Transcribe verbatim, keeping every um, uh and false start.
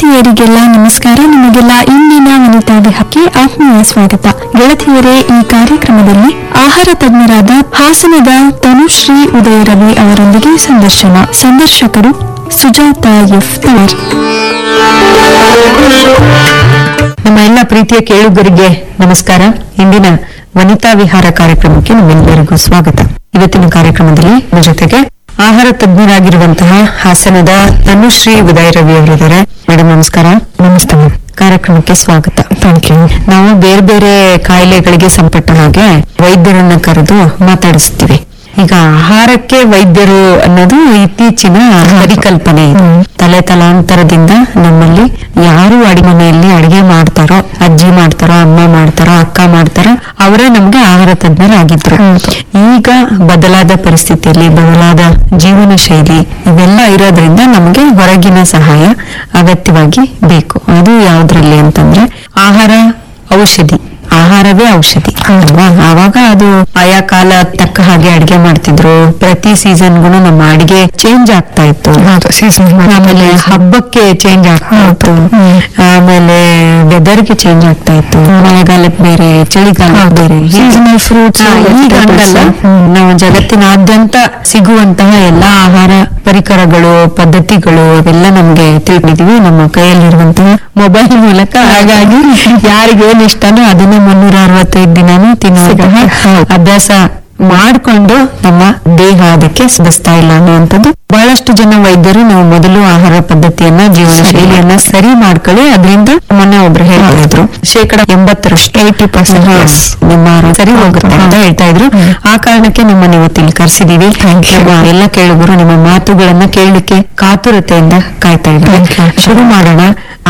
ಗೆಳತಿಯರಿಗೆಲ್ಲ ನಮಸ್ಕಾರ. ನಿಮಗೆಲ್ಲ ಇಂದಿನ ವನಿತಾ ವಿಹಾರಕ್ಕೆ ಆತ್ಮೀಯ ಸ್ವಾಗತ. ಗೆಳತಿಯರೇ, ಈ ಕಾರ್ಯಕ್ರಮದಲ್ಲಿ ಆಹಾರ ತಜ್ಞರಾದ ಹಾಸನದ ತನುಶ್ರೀ ಉದಯ ರವಿ ಅವರೊಂದಿಗೆ ಸಂದರ್ಶನ. ಸಂದರ್ಶಕರು ಸುಜಾತ ಎಫ್ ತವರ್. ನಮ್ಮ ಎಲ್ಲ ಪ್ರೀತಿಯ ಕೇಳುಗರಿಗೆ ನಮಸ್ಕಾರ. ಇಂದಿನ ವನಿತಾ ವಿಹಾರ ಕಾರ್ಯಕ್ರಮಕ್ಕೆ ನಿಮ್ಮೆಲ್ಲರಿಗೂ ಸ್ವಾಗತ. ಇವತ್ತಿನ ಕಾರ್ಯಕ್ರಮದಲ್ಲಿ ನಮ್ಮ ಜೊತೆಗೆ ಆಹಾರ ತಜ್ಞರಾಗಿರುವಂತಹ ಹಾಸನದ ತನುಶ್ರೀ ಉದಯ ರವಿ ಅವರಿದ್ದಾರೆ. ಮೇಡಮ್ ನಮಸ್ಕಾರ. ನಮಸ್ತೆ. ಕಾರ್ಯಕ್ರಮಕ್ಕೆ ಸ್ವಾಗತ. Thank you. ನಾವು ಬೇರೆ ಬೇರೆ ಕಾಯಿಲೆಗಳಿಗೆ ಸಂಪಟ್ಟ ಹಾಗೆ ವೈದ್ಯರನ್ನ ಕರೆದು ಮಾತಾಡಿಸ್ತೀವಿ. ಈಗ ಆಹಾರಕ್ಕೆ ವೈದ್ಯರು ಅನ್ನೋದು ಇತ್ತೀಚಿನ ಪರಿಕಲ್ಪನೆ ಇದೆ. ತಲೆ ತಲಾಂತರದಿಂದ ನಮ್ಮಲ್ಲಿ ಯಾರು ಅಡಿಮನೆಯಲ್ಲಿ ಅಡಿಗೆ ಮಾಡ್ತಾರೋ, ಅಜ್ಜಿ ಮಾಡ್ತಾರೋ, ಅಮ್ಮ ಮಾಡ್ತಾರೋ, ಅಕ್ಕ ಮಾಡ್ತಾರೋ, ಅವರೇ ನಮ್ಗೆ ಆಹಾರ ತಜ್ಞರಾಗಿದ್ರು. ಈಗ ಬದಲಾದ ಪರಿಸ್ಥಿತಿಯಲ್ಲಿ ಬದಲಾದ ಜೀವನ ಶೈಲಿ ಇವೆಲ್ಲ ಇರೋದ್ರಿಂದ ನಮ್ಗೆ ಹೊರಗಿನ ಸಹಾಯ ಅಗತ್ಯವಾಗಿ ಬೇಕು. ಅದು ಯಾವ್ದ್ರಲ್ಲಿ ಅಂತಂದ್ರೆ ಆಹಾರ, ಔಷಧಿ. ಆಹಾರವೇ ಔಷಧಿ ಅಲ್ವಾ? ಆವಾಗ ಅದು ಆಯಾ ಕಾಲ ತಕ್ಕ ಹಾಗೆ ಅಡಿಗೆ ಮಾಡ್ತಿದ್ರು. ಪ್ರತಿ ಸೀಸನ್ಗೂ ನಮ್ಮ ಅಡಿಗೆ ಚೇಂಜ್ ಆಗ್ತಾ ಇತ್ತು. ಆಮೇಲೆ ಹಬ್ಬಕ್ಕೆ ಚೇಂಜ್ ಆಗ್ತಾ ಇತ್ತು. ಆಮೇಲೆ ವೆದರ್ಗೆ ಚೇಂಜ್ ಆಗ್ತಾ ಇತ್ತು. ಮಳೆಗಾಲಕ್ಕೆ ಬೇರೆ, ಚಳಿಗಾಲಕ್ಕೆ ಬೇರೆ. ಸೀಸನಲ್ ಫ್ರೂಟ್ಸ್ ಈಗ ಹಂಗಲ್ಲ. ನಾವು ಜಗತ್ತಿನಾದ್ಯಂತ ಸಿಗುವಂತಹ ಎಲ್ಲಾ ಆಹಾರ ಪರಿಕರಗಳು, ಪದ್ಧತಿಗಳು ಅವೆಲ್ಲ ನಮ್ಗೆ ತಿಳಿದಿದೀವಿ ನಮ್ಮ ಕೈಯಲ್ಲಿರುವಂತಹ ಮೊಬೈಲ್ ಮೂಲಕ. ಹಾಗಾಗಿ ಯಾರಿಗೇನ್ ಇಷ್ಟನೋ ಅದನ್ನ ಮುನ್ನೂರ ಅರವತ್ತೈದು ದಿನಾನು ತಿನ್ನುವಂತಹ ಅಭ್ಯಾಸ ಮಾಡ್ಕೊಂಡು ನಮ್ಮ ದೇಹ ಅದಕ್ಕೆ ಸಹಿಸ್ತಾ ಇಲ್ಲ ಅನ್ನುವಂಥದ್ದು. ಬಹಳಷ್ಟು ಜನ ವೈದ್ಯರು ನಾವು ಮೊದಲು ಆಹಾರ ಪದ್ಧತಿಯನ್ನ, ಜೀವನ ಶೈಲಿಯನ್ನ ಸರಿ ಮಾಡ್ಕೊಳ್ಳಿ, ಅದರಿಂದ ಮೊನ್ನೆ ಒಬ್ರು ಹೇಳ್ತಾ ಇದ್ರು ಶೇಕಡ ಎಂಬತ್ತರಷ್ಟು ಏಯ್ಟಿ ಪರ್ಸೆಂಟ್ ನಿಮ್ಮ ಆರೋಗ್ಯ ಸರಿ ಹೋಗುತ್ತೆ ಅಂತ ಹೇಳ್ತಾ ಇದ್ರು. ಆ ಕಾರಣಕ್ಕೆ ನಿಮ್ಮನ್ನ ಇವತ್ತಿಲ್ಲಿ ಕರೆಸಿದೀವಿ. ಎಲ್ಲ ಕೇಳುಗರು ನಿಮ್ಮ ಮಾತುಗಳನ್ನ ಕೇಳಲಿಕ್ಕೆ ಕಾತುರತೆಯಿಂದ ಕಾಯ್ತಾ ಇದ್ರು. ಶುರು ಮಾಡೋಣ.